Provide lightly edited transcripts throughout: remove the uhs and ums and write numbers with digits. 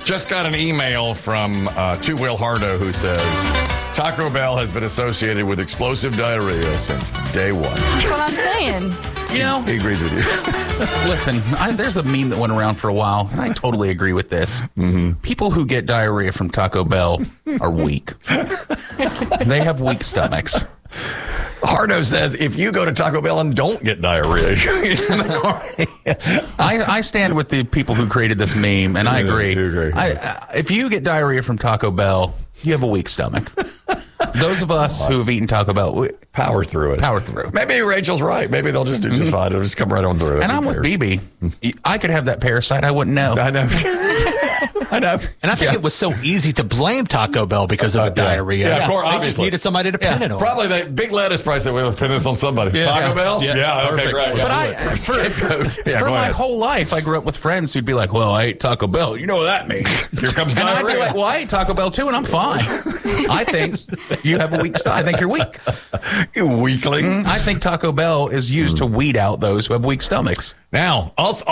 Just got an email from Two Will Hardo who says Taco Bell has been associated with explosive diarrhea since day one. That's what I'm saying. You know, He agrees with you. listen, there's a meme that went around for a while, and I totally agree with this. Mm-hmm. People who get diarrhea from Taco Bell are weak. They have weak stomachs. Hardo says if you go to Taco Bell and don't get diarrhea, you're in the minority. I stand with the people who created this meme, and I agree. You agree. If you get diarrhea from Taco Bell, you have a weak stomach. Those of us who have eaten Taco Bell, Power through it. power through. Maybe Rachel's right. Maybe they'll just do just fine. It'll just come right on through. And I'm with BB. I could have that parasite. I wouldn't know. I know. I know. And I think it was so easy to blame Taco Bell because of the diarrhea. Yeah, of course, They just obviously. needed somebody to pin it on. Probably the big lettuce price that we'll pin this on somebody. Taco Bell? Yeah, okay, perfect. great. But for my whole life, I grew up with friends who'd be like, well, I ate Taco Bell. You know what that means. Here comes And I'd be diarrhea. like, well, I ate Taco Bell too, and I'm fine. I think you have a weak stomach. I think you're weak. You weakling. I think Taco Bell is used to weed out those who have weak stomachs. Now,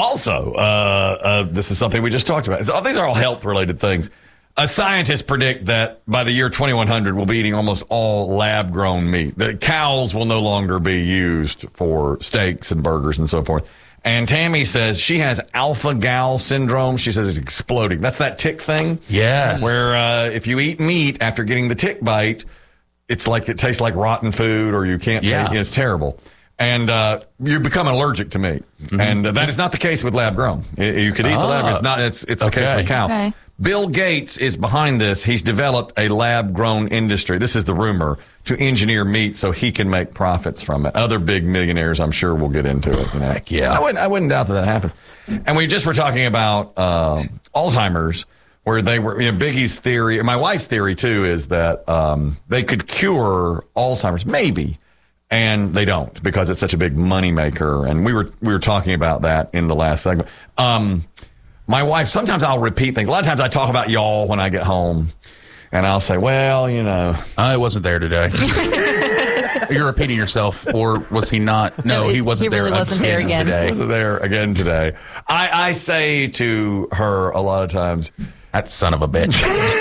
also, this is something we just talked about. These are all health-related things. Scientists predict that by the year 2100, we'll be eating almost all lab-grown meat. The cows will no longer be used for steaks and burgers and so forth. And Tammy says she has alpha-gal syndrome. She says it's exploding. That's that tick thing? Yes. Where if you eat meat after getting the tick bite, it's like it tastes like rotten food or you can't take it. It's terrible. And you become allergic to meat. Mm-hmm. And that is not the case with lab-grown. You could eat the lab. It's not. It's the case with cow. Okay. Bill Gates is behind this. He's developed a lab-grown industry. This is the rumor, to engineer meat so he can make profits from it. Other big millionaires, I'm sure, will get into it. You know? Heck yeah. I wouldn't doubt that happens. And we just were talking about Alzheimer's, where they were, Biggie's theory, my wife's theory too, is that they could cure Alzheimer's, maybe, and they don't because it's such a big moneymaker. And we were talking about that in the last segment. My wife, sometimes I'll repeat things. A lot of times I talk about y'all when I get home, and I'll say, well, I wasn't there today. You're repeating yourself, or was he not? No, he wasn't he really there. wasn't there again. Today. wasn't there again today. I say to her a lot of times, that son of a bitch.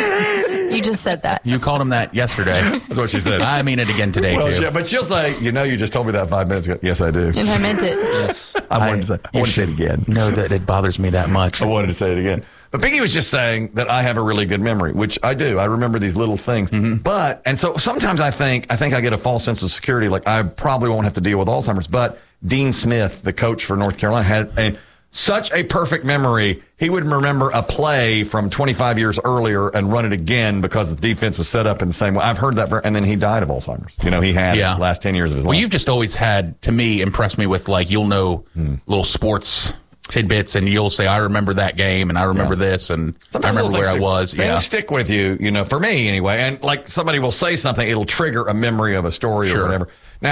You just said that. You called him that yesterday. That's what she said. I mean it again today, too. But she'll say, you just told me that 5 minutes ago. Yes, I do. And I meant it. Yes. I wanted to say it again. Know that it bothers me that much. I wanted to say it again. But Biggie was just saying that I have a really good memory, which I do. I remember these little things. Mm-hmm. And so sometimes I think I get a false sense of security, like I probably won't have to deal with Alzheimer's. But Dean Smith, the coach for North Carolina, had such a perfect memory. He would remember a play from 25 years earlier and run it again because the defense was set up in the same way. I've heard that. And then he died of Alzheimer's. He had the last 10 years of his life. Well, you've just always had, to me, impressed me with, like, you'll know little sports tidbits and you'll say, I remember that game and I remember this and sometimes I remember where I was. Things stick with you, for me anyway. And like somebody will say something, it'll trigger a memory of a story or whatever.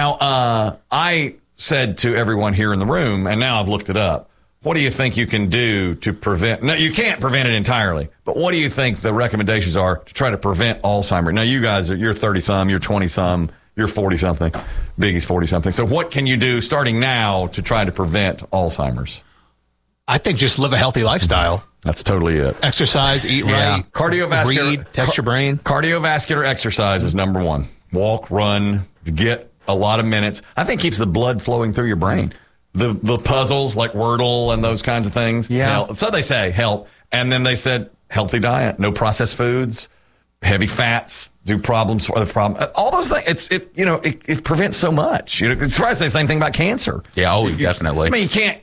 Now, I said to everyone here in the room, and now I've looked it up, what do you think you can do to prevent? No, you can't prevent it entirely. But what do you think the recommendations are to try to prevent Alzheimer's? Now, you guys, you're 30-some, you're 20-some, you're 40-something. Biggie's 40-something. So what can you do starting now to try to prevent Alzheimer's? I think just live a healthy lifestyle. That's totally it. Exercise, eat right, read, test your brain. Cardiovascular exercise was number one. Walk, run, get a lot of minutes. I think keeps the blood flowing through your brain. The puzzles like Wordle and those kinds of things. Yeah. So they say help. And then they said healthy diet, no processed foods, heavy fats, do problems for the problem. All those things. It prevents so much. It's surprising to say the same thing about cancer. Yeah. Oh, definitely. I mean, you can't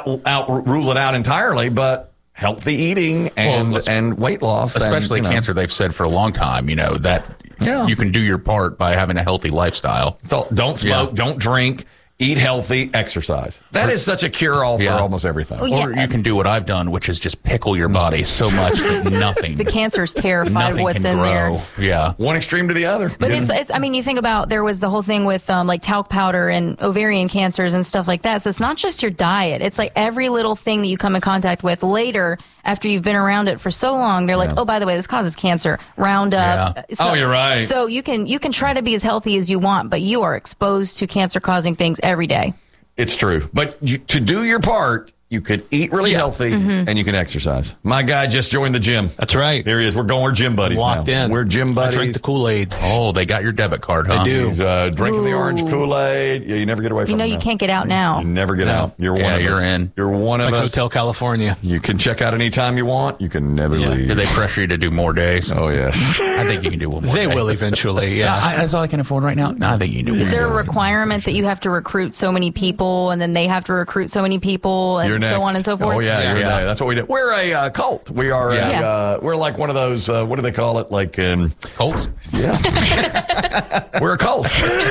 rule it out entirely, but healthy eating and weight loss, especially cancer, they've said for a long time, that you can do your part by having a healthy lifestyle. So don't smoke, don't drink. Eat healthy, exercise. That is such a cure-all for almost everything. Oh, yeah. Or you can do what I've done, which is just pickle your body so much that nothing. The cancer's terrified of what's in there. Yeah. One extreme to the other. But it's I mean, you think about, there was the whole thing with like talc powder and ovarian cancers and stuff like that. So it's not just your diet. It's like every little thing that you come in contact with later after you've been around it for so long. They're like, oh, by the way, this causes cancer. Roundup. Yeah. So, you're right. So you can try to be as healthy as you want, but you are exposed to cancer-causing things every day. It's true. But to do your part, you could eat really healthy, and you can exercise. My guy just joined the gym. That's right. Here he is. We're gym buddies Walked now. in. We're gym buddies. I drink the Kool-Aid. Oh, they got your debit card, huh? They do. He's drinking the orange Kool-Aid. Yeah, you never get away from You know it you now. can't get out now. You never get out. You're one of us. you're in. You're one It's of like us. Hotel California. You can check out anytime you want. You can never leave. Do they pressure you to do more days? Oh, yes. I think you can do one more They day. will eventually, yeah. That's all I can afford right now. No, I think you can do Is one there a more. requirement that you have to recruit so many people, and then they have to recruit so many people, and You're next. so on and so forth? Oh, yeah. Yeah, You're yeah. next. That's what we do. We're a cult. We are we're like one of those, what do they call it? Like, Colts? yeah. We're a cult.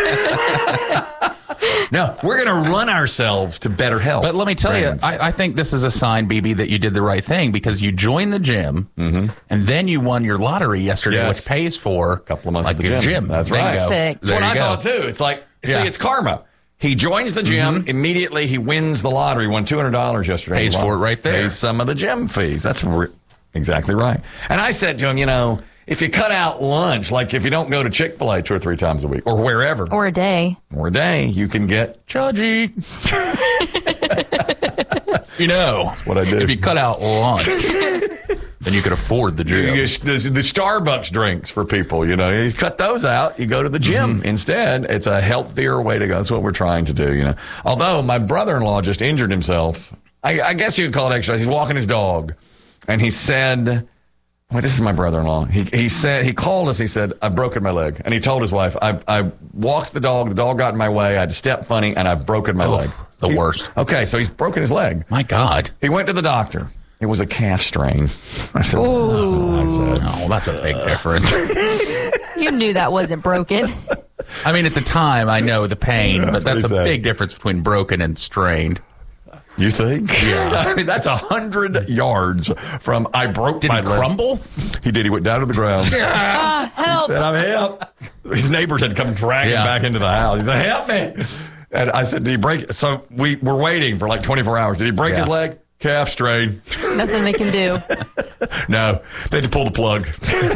No, we're going to run ourselves to better health. But let me tell friends. you, I think this is a sign, BB, that you did the right thing because you joined the gym and then you won your lottery yesterday, Yes. which pays for a couple of months like at the a gym. That's right. Bingo. Perfect. That's what There I you go. thought too. It's like, Yeah. see, it's karma. He joins the gym immediately. He wins the lottery. Won $200 yesterday. Pays for it right there. Pays some of the gym fees. That's exactly right. And I said to him, if you cut out lunch, like if you don't go to Chick-fil-A 2 or 3 times a week or wherever Or a day. or a day, you can get Judgy. what I do. If you cut out lunch, then you could afford the gym. the Starbucks drinks for people, you cut those out, you go to the gym instead. It's a healthier way to go. That's what we're trying to do, Although my brother-in-law just injured himself. I guess you could call it exercise. He's walking his dog, and he said, well, this is my brother-in-law. He called us. He said, I've broken my leg. And he told his wife, I walked the dog got in my way. I had to step funny, and I've broken my leg. The worst. Okay, so he's broken his leg. My God. He went to the doctor. It was a calf strain. I said, Oh, that's a big difference. You knew that wasn't broken. I mean, at the time, I know the pain, but what that's he a said. big difference between broken and strained. You think? Yeah. I mean, that's 100 yards from I broke Did my he leg. crumble? He did. He went down to the ground. Help. Said, I'm help. His neighbors had come dragging Yeah. back into the house. He said, help me. And I said, did he break it? So we were waiting for like 24 hours. Did he break his leg? Calf strain. Nothing they can do. No, they had to pull the plug.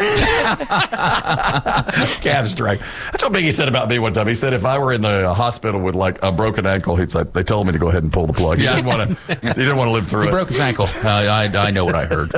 Calf strain. That's what Biggie said about me one time. He said if I were in the hospital with like a broken ankle, he'd say they told me to go ahead and pull the plug. He didn't want to live through He it. broke his ankle. I know what I heard.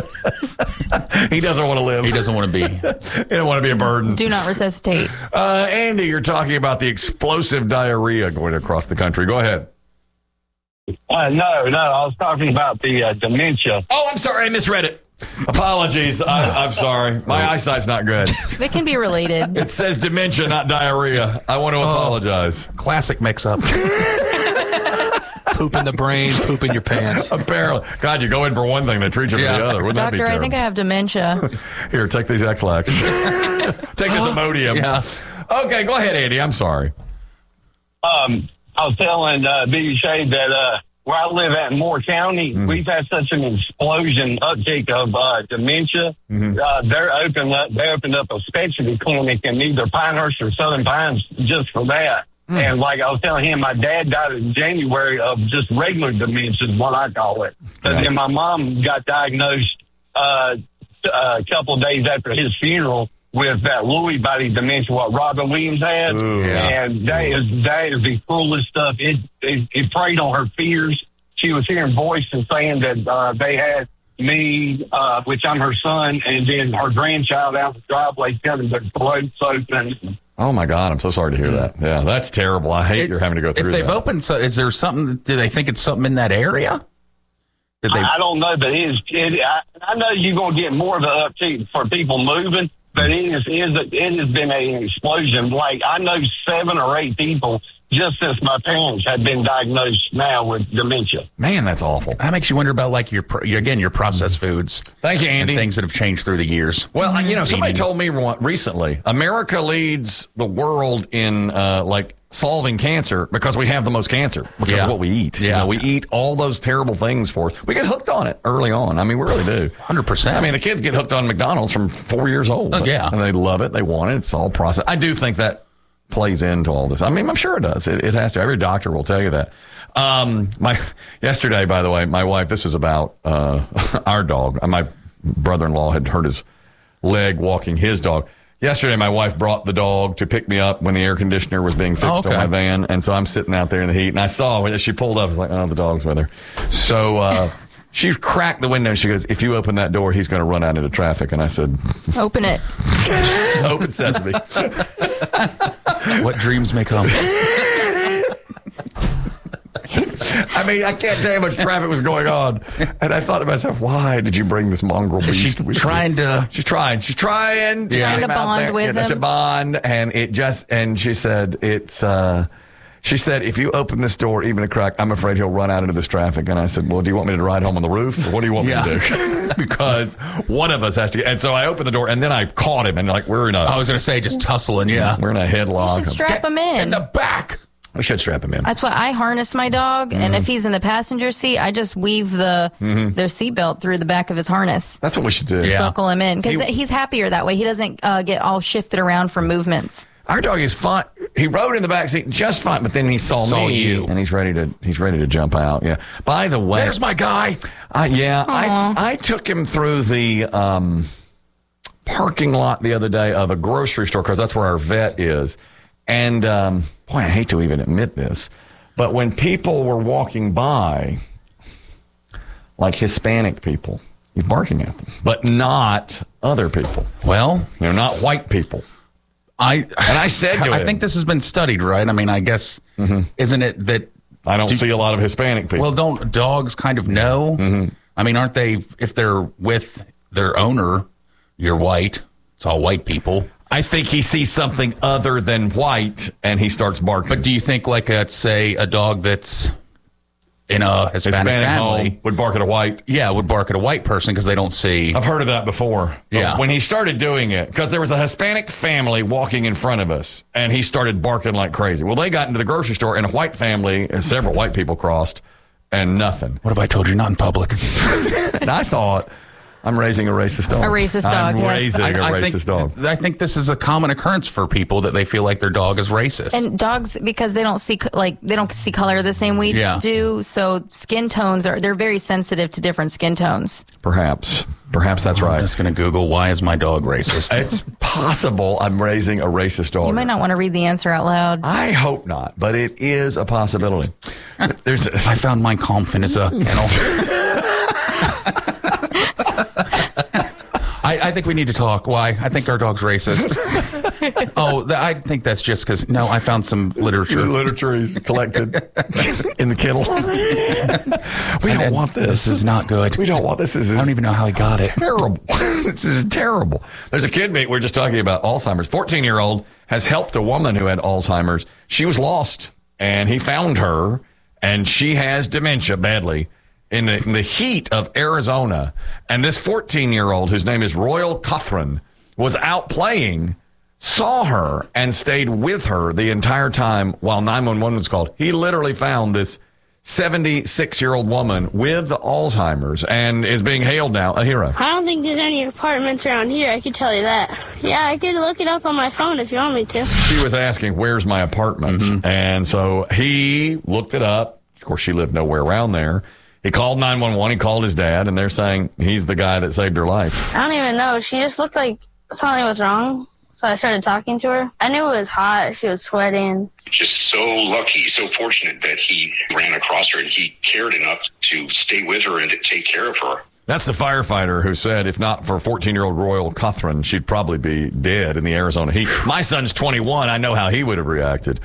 He doesn't want to live. He doesn't want to be. He doesn't want to be a burden. Do not resuscitate. Andy, you're talking about the explosive diarrhea going across the country. Go ahead. No. I was talking about the dementia. Oh, I'm sorry. I misread it. Apologies. I'm sorry. My eyesight's not good. They can be related. It says dementia, not diarrhea. I want to apologize. Classic mix-up. Poop in the brain, poop in your pants. Apparently. God, you go in for one thing, they treat you for the other. Wouldn't that be Doctor, I terrible? think I have dementia. Here, take these X-Lax. Take this Imodium. Yeah. Okay, go ahead, Andy. I'm sorry. I was telling Biggie Shade that where I live at in Moore County, we've had such an explosion uptake of dementia. They opened up a specialty clinic in either Pinehurst or Southern Pines just for that. And like I was telling him, my dad died in January of just regular dementia, is what I call it. But then my mom got diagnosed a couple of days after his funeral with that Lewy body dementia, what Robin Williams had. Ooh, yeah. And that is the cruelest stuff. It preyed on her fears. She was hearing voices saying that they had me, which I'm her son, and then her grandchild out the driveway telling their throats open. Oh, my God. I'm so sorry to hear that. Yeah, that's terrible. I hate you're having to go through If they've that. opened, so is there something? Do they think it's something in that area? Did they? I don't know, but I know you're going to get more of an uptake for people moving, but it has been an explosion. Like, I know 7 or 8 people just since my parents have been diagnosed now with dementia. Man, that's awful. That makes you wonder about like your processed foods. Thank you, Andy. And things that have changed through the years. Well, somebody told me recently, America leads the world in solving cancer because we have the most cancer because of what we eat. Yeah. We eat all those terrible things for us. We get hooked on it early on. I mean, we really do. 100%. I mean, the kids get hooked on McDonald's from 4 years old. Oh, yeah. And they love it. They want it. It's all processed. I do think that plays into all this. I mean, I'm sure it does. It has to. Every doctor will tell you that. Yesterday, by the way, my wife, this is about our dog. My brother-in-law had hurt his leg walking his dog. Yesterday, my wife brought the dog to pick me up when the air conditioner was being fixed on my van. And so I'm sitting out there in the heat. And I saw when she pulled up, I was like, oh, the dog's with her. So she cracked the window. She goes, if you open that door, he's going to run out into traffic. And I said, open it. Open sesame. What dreams may come. I mean, I can't tell you how much traffic was going on. And I thought to myself, why did you bring this mongrel beast? She's trying to bond with him. To bond. And it just, and she said, she said, if you open this door even a crack, I'm afraid he'll run out into this traffic. And I said, well, do you want me to ride home on the roof? Or what do you want me to do? Because one of us has to. And so I opened the door and then I caught him. And like, I was going to say, just tussling. Yeah. We're in a headlock. You should strap him in the back. We should strap him in. That's why I harness my dog, and if he's in the passenger seat, I just weave their seatbelt through the back of his harness. That's what we should do. Yeah. Buckle him in, because he's happier that way. He doesn't get all shifted around from movements. Our dog is fine. He rode in the back seat just fine, but then he saw me, and he's ready to jump out. Yeah. By the way, there's my guy. I took him through the parking lot the other day of a grocery store because that's where our vet is. And, boy, I hate to even admit this, but when people were walking by, like Hispanic people, he's barking at them, but not other people. Well, not white people. I said to him, I think this has been studied, right? I mean, I guess, isn't it that... I don't see a lot of Hispanic people. Well, don't dogs kind of know? Mm-hmm. I mean, aren't they, if they're with their owner, you're white, it's all white people. I think he sees something other than white, and he starts barking. But do you think, like, say, a dog that's in a Hispanic family home would bark at a white? Yeah, would bark at a white person because they don't see. I've heard of that before. Yeah. When he started doing it, because there was a Hispanic family walking in front of us, and he started barking like crazy. Well, they got into the grocery store, and a white family, and several white people crossed, and nothing. What have I told you? Not in public. And I thought... I'm raising a racist dog. A racist dog, dog. I think this is a common occurrence for people that they feel like their dog is racist. And dogs, because they don't see color the same we do, so skin tones they're very sensitive to different skin tones. Perhaps that's right. I'm just going to Google, why is my dog racist? It's possible I'm raising a racist dog. You might not want to read the answer out loud. I hope not, but it is a possibility. I found Mein Kampf in his kennel. I think we need to talk. Why? I think our dog's racist. I think that's just because, I found some literature. Literature he's collected in the kennel. We don't want this. This is not good. We don't want this. I don't even know how he got it. Terrible. This is terrible. There's a kid, we're just talking about Alzheimer's. 14-year-old has helped a woman who had Alzheimer's. She was lost, and he found her, and she has dementia badly. In the heat of Arizona, and this 14-year-old, whose name is Royal Catherine, was out playing, saw her, and stayed with her the entire time while 911 was called. He literally found this 76-year-old woman with Alzheimer's and is being hailed now a hero. I don't think there's any apartments around here, I can tell you that. Yeah, I could look it up on my phone if you want me to. She was asking, where's my apartment? Mm-hmm. And so he looked it up. Of course, she lived nowhere around there. He called 911. He called his dad, and they're saying he's the guy that saved her life. I don't even know. She just looked like something was wrong. So I started talking to her. I knew it was hot. She was sweating. Just so lucky, so fortunate that he ran across her and he cared enough to stay with her and to take care of her. That's the firefighter who said if not for 14-year-old Royal Catherine, she'd probably be dead in the Arizona heat. My son's 21. I know how he would have reacted.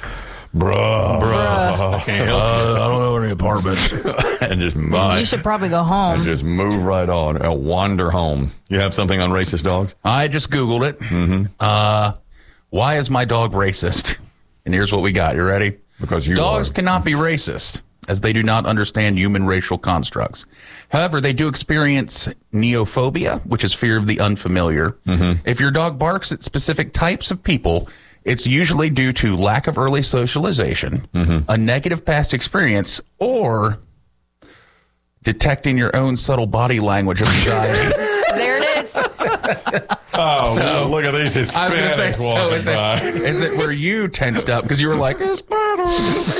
Bruh. Can't help you. I don't know any apartments. And just you should probably go home. And just move right on. Wander home. You have something on racist dogs? I just Googled it. Mm-hmm. Why is my dog racist? And here's what we got. You ready? Because dogs cannot be racist, as they do not understand human racial constructs. However, they do experience neophobia, which is fear of the unfamiliar. Mm-hmm. If your dog barks at specific types of people, it's usually due to lack of early socialization, a negative past experience, or detecting your own subtle body language of anxiety. There it is. So, look at these Hispanics. I was going to say, is it where you tensed up because you were like,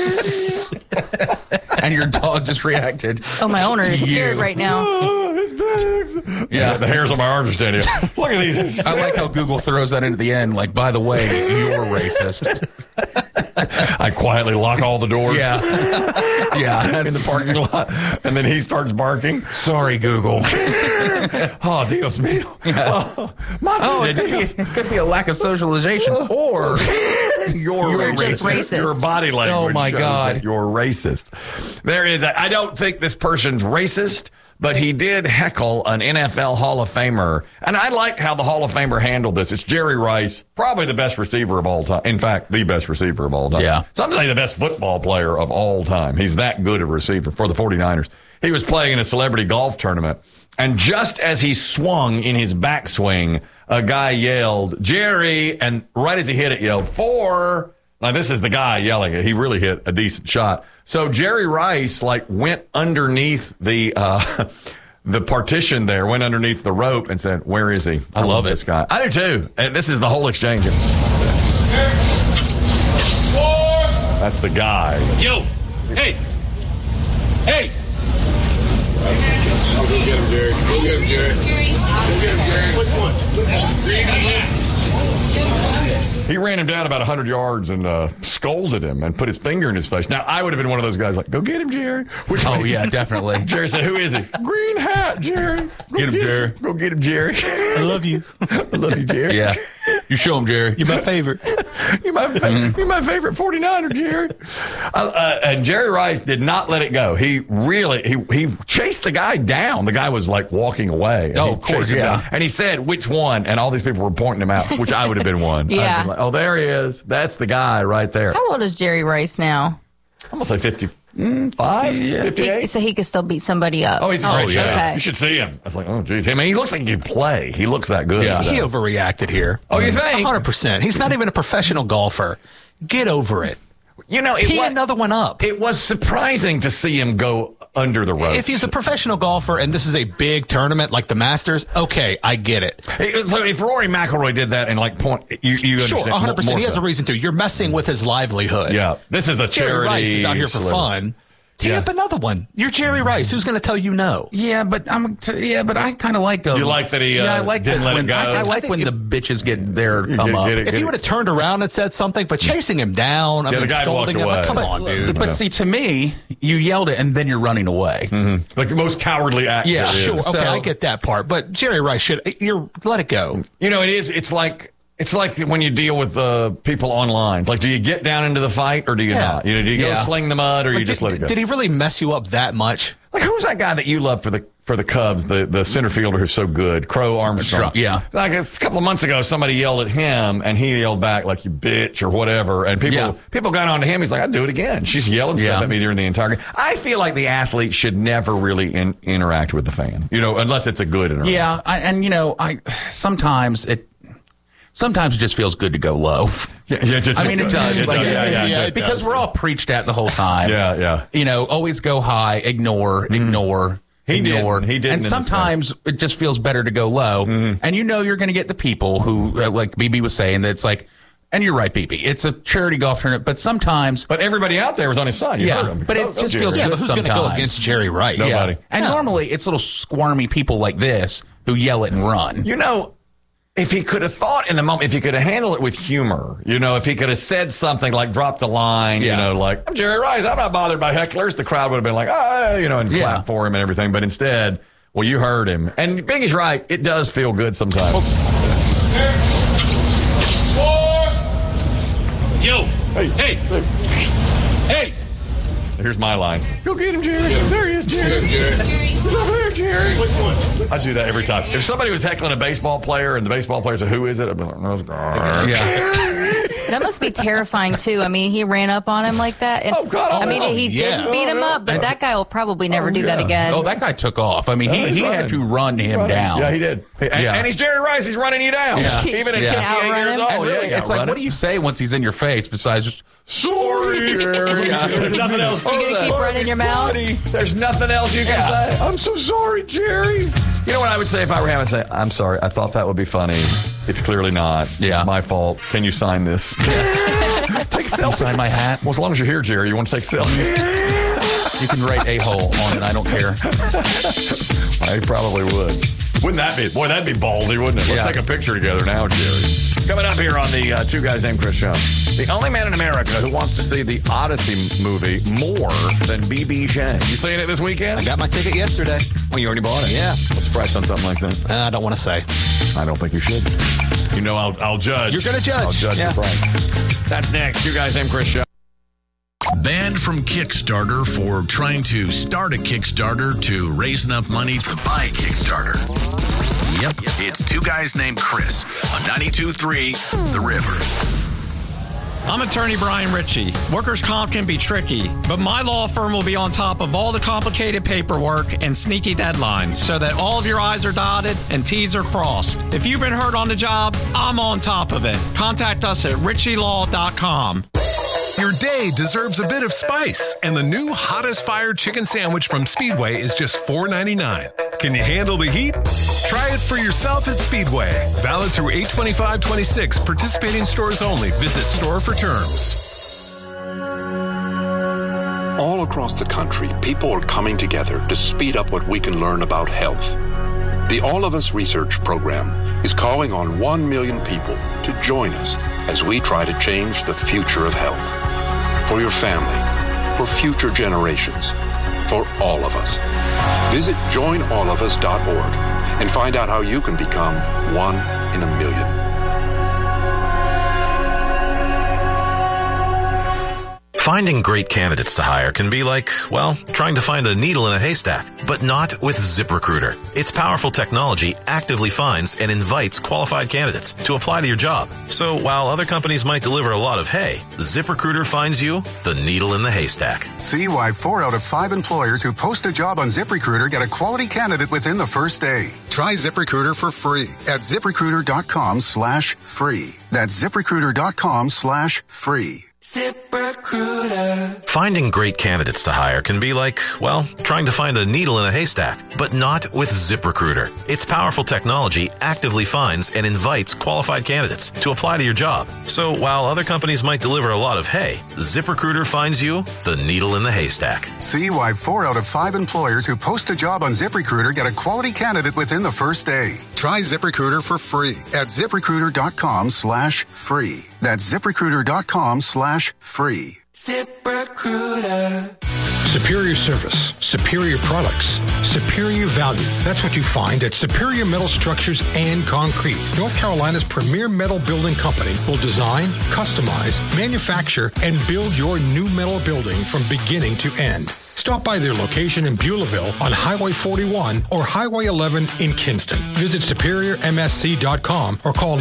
and your dog just reacted? Oh, my owner is scared right now. Yeah, the hairs on my arms are standing up. Look at these. I like how Google throws that in at the end. Like, by the way, you're racist. I quietly lock all the doors. Yeah. Yeah. In the parking lot. And then he starts barking. Sorry, Google. Oh, Dios mío. Yeah. It could be a lack of socialization, or you're just racist. Your body language. Oh, my shows God. that you're racist. I don't think this person's racist, but he did heckle an NFL Hall of Famer. And I like how the Hall of Famer handled this. It's Jerry Rice, probably the best receiver of all time. In fact, the best receiver of all time. Yeah. Some say the best football player of all time. He's that good a receiver for the 49ers. He was playing in a celebrity golf tournament. And just as he swung in his backswing, a guy yelled, Jerry, and right as he hit it, yelled, 4. Now, this is the guy yelling it. He really hit a decent shot. So Jerry Rice, went underneath the partition there, went underneath the rope and said, where is he? I love this guy. I do, too. And this is the whole exchange. That's the guy. Yo, hey, hey. Go get him, Jerry. Go get him, Jerry. Go get him, Jerry. Which one? He ran him down about 100 yards and scolded him and put his finger in his face. Now, I would have been one of those guys like, go get him, Jerry. Yeah, definitely. Jerry said, who is he? Green hat, Jerry. Get him, Jerry. Go get him, Jerry. I love you. I love you, Jerry. Yeah. You show him, Jerry. You're my favorite. You're my favorite 49er, Jerry. And Jerry Rice did not let it go. He chased the guy down. The guy was walking away. Oh, of course, yeah. And he said, which one? And all these people were pointing him out, which I would have been one. Yeah. Been oh, there he is. That's the guy right there. How old is Jerry Rice now? I'm going to say 55, 58. So he could still beat somebody up. Oh, he's a great shot. Okay. You should see him. I was like, oh, geez. I mean, he looks like he can play. He looks that good. Yeah. He overreacted here. Oh, you think? 100%. He's not even a professional golfer. Get over it. You know, Tee another one up. It was surprising to see him go under the ropes. If he's a professional golfer and this is a big tournament like the Masters, okay, I get it. So if Rory McIlroy did that and you Sure, understand 100%. more He has so. a reason to. You're messing with his livelihood. Yeah, this is a charity. Jerry Rice is out here for fun. Tee up another one. You're Jerry Rice. Who's going to tell you no? Yeah, but I kind of like him. You like that he I like didn't that let when, it go? I like when the bitches get their come up. If he would have turned around and said something, but chasing him down, the guy scolding him, walked away. come on, dude. But see, to me, you yelled it and then you're running away. Mm-hmm. Like the most cowardly act. Yeah, there is. Sure, okay, So- I get that part. But Jerry Rice let it go. You know, it is. It's like when you deal with people online. Like, do you get down into the fight or do you not? You know, do you go sling the mud or you just let it go? Did he really mess you up that much? Like, who's that guy that you love for the Cubs, the center fielder who's so good, Crow Armstrong? Yeah. Like a couple of months ago, somebody yelled at him, and he yelled back like, you bitch, or whatever. And people got on to him. He's like, I'd do it again. She's yelling stuff at me during the entire game. I feel like the athlete should never really interact with the fan, unless it's a good interaction. Yeah, Sometimes it just feels good to go low. Yeah, it does. It because does. we're all preached at the whole time. Yeah. Always go high, ignore. He didn't And sometimes it just feels better to go low. Mm-hmm. And you're going to get the people who, like BB was saying, that's like, and you're right, BB. It's a charity golf tournament, but sometimes. But everybody out there was on his side. You heard him. But it just feels good but who's going to go against Jerry Rice? Nobody. Yeah. And normally it's little squirmy people like this who yell it and run. If he could have thought in the moment, if he could have handled it with humor, if he could have said something like dropped a line, like, I'm Jerry Rice, I'm not bothered by hecklers, the crowd would have been like, and clap for him and everything. But instead, well, you heard him. And Biggie's right. It does feel good sometimes. Yo, hey. Here's my line. Go get him, Jerry. There he is, Jerry. He's over there, Jerry. Which one? I'd do that every time. If somebody was heckling a baseball player and the baseball player said, who is it? I'd be like, That must be terrifying, too. I mean, he ran up on him like that. And, he didn't beat him up, but that guy will probably never do that again. Oh, that guy took off. I mean, he had to run him down. Yeah, he did. And he's Jerry Rice. He's running you down. Yeah. Even at 58 years old. And really, it's like, what do you say once he's in your face besides just, sorry, Jerry. There's nothing else. You gonna keep running your mouth? There's nothing else you can say. I'm so sorry, Jerry. You know what I would say if I were him? I'd say, I'm sorry. I thought that would be funny. It's clearly not. Yeah. It's my fault. Can you sign this? Take a selfie. sign my hat? Well, as long as you're here, Jerry, you want to take a selfie? You can write a-hole on it. I don't care. I probably would. Wouldn't that be? Boy, that'd be ballsy, wouldn't it? Let's take a picture together now, Jerry. Coming up here on the Two Guys Named Chris show. The only man in America who wants to see the Odyssey movie more than BBC. You seeing it this weekend? I got my ticket yesterday. Oh, you already bought it? Yeah. What's the price on something like that? I don't want to say. I don't think you should. You know, I'll judge. You're going to judge. I'll judge the price. That's next. Two Guys Named Chris show. Banned from Kickstarter for trying to start a Kickstarter to raise enough money to buy Kickstarter. Yep, it's Two Guys Named Chris on 92.3 The River. I'm attorney Brian Ritchie. Workers' comp can be tricky, but my law firm will be on top of all the complicated paperwork and sneaky deadlines so that all of your I's are dotted and T's are crossed. If you've been hurt on the job, I'm on top of it. Contact us at ritchielaw.com. Your day deserves a bit of spice, and the new Hottest Fire Chicken Sandwich from Speedway is just $4.99. Can you handle the heat? Try it for yourself at Speedway. Valid through 8/25/26. Participating stores only. Visit store for terms. All across the country, people are coming together to speed up what we can learn about health. The All of Us Research Program is calling on 1 million people to join us as we try to change the future of health. For your family, for future generations, for all of us. Visit joinallofus.org and find out how you can become 1 in a million. Finding great candidates to hire can be like, well, trying to find a needle in a haystack, but not with ZipRecruiter. Its powerful technology actively finds and invites qualified candidates to apply to your job. So while other companies might deliver a lot of hay, ZipRecruiter finds you the needle in the haystack. See why 4 out of 5 employers who post a job on ZipRecruiter get a quality candidate within the first day. Try ZipRecruiter for free at ZipRecruiter.com/free. That's ZipRecruiter.com/free. ZipRecruiter. Finding great candidates to hire can be like, well, trying to find a needle in a haystack, but not with ZipRecruiter. Its powerful technology actively finds and invites qualified candidates to apply to your job. So while other companies might deliver a lot of hay, ZipRecruiter finds you the needle in the haystack. See why 4 out of 5 employers who post a job on ZipRecruiter get a quality candidate within the first day. Try ZipRecruiter for free at ZipRecruiter.com/free. That's ZipRecruiter.com/free. ZipRecruiter. Superior service, superior products, superior value. That's what you find at Superior Metal Structures and Concrete. North Carolina's premier metal building company will design, customize, manufacture, and build your new metal building from beginning to end. Stop by their location in Beulahville on Highway 41 or Highway 11 in Kinston. Visit SuperiorMSC.com or call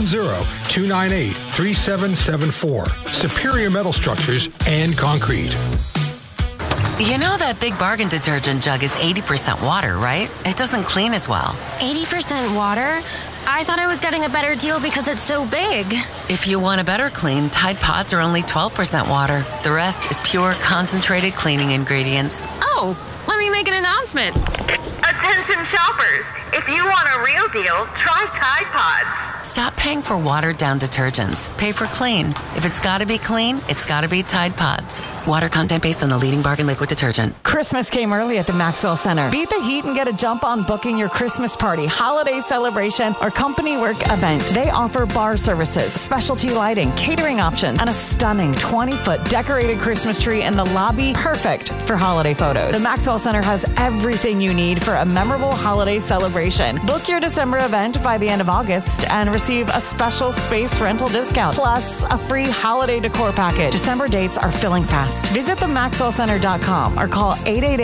910-298-3774. Superior Metal Structures and Concrete. You know that Big Bargain detergent jug is 80% water, right? It doesn't clean as well. 80% water? I thought I was getting a better deal because it's so big. If you want a better clean, Tide Pods are only 12% water. The rest is pure, concentrated cleaning ingredients. Oh, let me make an announcement. Attention shoppers, if you want a real deal, try Tide Pods. Stop paying for watered-down detergents. Pay for clean. If it's got to be clean, it's got to be Tide Pods. Water content based on the leading bargain liquid detergent. Christmas came early at the Maxwell Center. Beat the heat and get a jump on booking your Christmas party, holiday celebration, or company work event. They offer bar services, specialty lighting, catering options, and a stunning 20-foot decorated Christmas tree in the lobby, perfect for holiday photos. The Maxwell Center has everything you need for a memorable holiday celebration. Book your December event by the end of August and receive a special space rental discount, plus a free holiday decor package. December dates are filling fast. Visit themaxwellcenter.com or call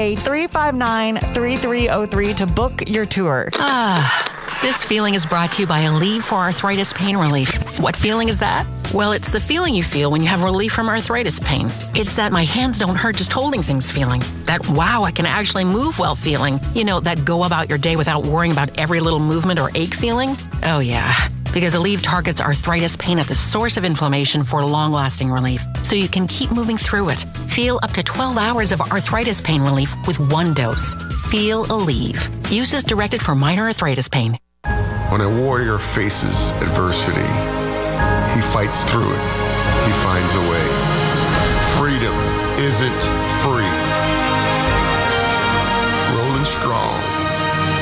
888-359-3303 to book your tour. This feeling is brought to you by Aleve for Arthritis Pain Relief. What feeling is that? Well, it's the feeling you feel when you have relief from arthritis pain. It's that my hands don't hurt just holding things feeling. That, wow, I can actually move well feeling. You know, that go about your day without worrying about every little movement or ache feeling. Oh, yeah. Because Aleve targets arthritis pain at the source of inflammation for long-lasting relief, so you can keep moving through it. Feel up to 12 hours of arthritis pain relief with 1 dose. Feel Aleve. Use as directed for minor arthritis pain. When a warrior faces adversity, he fights through it. He finds a way. Freedom isn't free. Rolling strong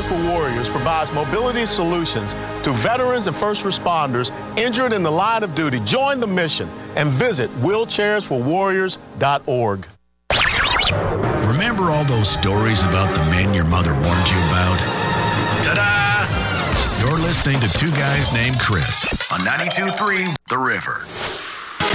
Wheelchairs for Warriors provides mobility solutions to veterans and first responders injured in the line of duty. Join the mission and visit wheelchairsforwarriors.org. Remember all those stories about the men your mother warned you about? Ta-da! You're listening to Two Guys Named Chris on 92.3 The River.